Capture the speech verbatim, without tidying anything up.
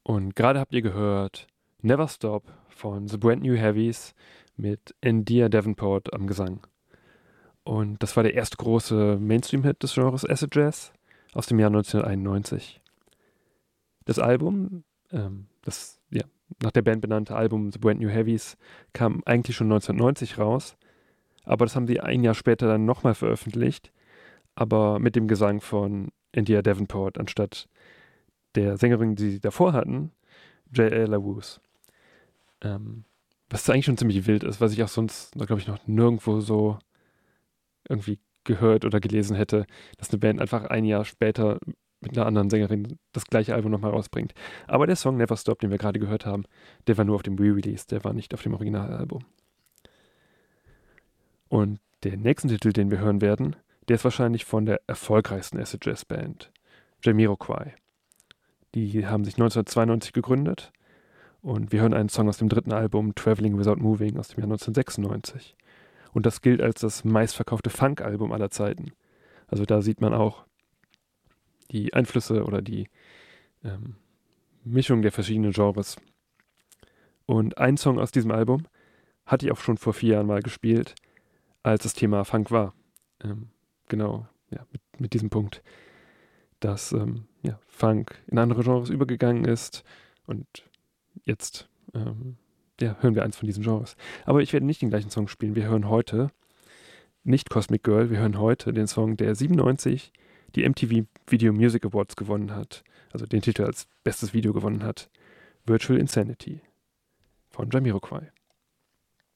Und gerade habt ihr gehört Never Stop von The Brand New Heavies mit India Davenport am Gesang. Und das war der erste große Mainstream-Hit des Genres Acid Jazz aus dem Jahr neunzehnhunderteinundneunzig. Das Album, ähm, das ja, nach der Band benannte Album The Brand New Heavies, kam eigentlich schon neunzehnhundertneunzig raus, aber das haben sie ein Jahr später dann nochmal veröffentlicht, aber mit dem Gesang von India Davenport anstatt der Sängerin, die sie davor hatten, J L. LaWoos. Ähm, was eigentlich schon ziemlich wild ist, was ich auch sonst, glaube ich, noch nirgendwo so irgendwie gehört oder gelesen hätte, dass eine Band einfach ein Jahr später mit einer anderen Sängerin das gleiche Album nochmal rausbringt. Aber der Song Never Stop, den wir gerade gehört haben, der war nur auf dem Re-Release, der war nicht auf dem Originalalbum. Und der nächste Titel, den wir hören werden, der ist wahrscheinlich von der erfolgreichsten Acid Jazz Band, Jamiroquai. Die haben sich neunzehnhundertzweiundneunzig gegründet und wir hören einen Song aus dem dritten Album Traveling Without Moving aus dem Jahr neunzehnhundertsechsundneunzig. Und das gilt als das meistverkaufte Funk-Album aller Zeiten. Also da sieht man auch die Einflüsse oder die ähm, Mischung der verschiedenen Genres. Und ein Song aus diesem Album hatte ich auch schon vor vier Jahren mal gespielt, als das Thema Funk war. Ähm, genau, ja, mit, mit diesem Punkt, dass ähm, ja, Funk in andere Genres übergegangen ist und jetzt ähm, ja, hören wir eins von diesen Genres. Aber ich werde nicht den gleichen Song spielen. Wir hören heute nicht Cosmic Girl, wir hören heute den Song, der siebenundneunzig die M T V Video Music Awards gewonnen hat, also den Titel als bestes Video gewonnen hat, Virtual Insanity von Jamiroquai.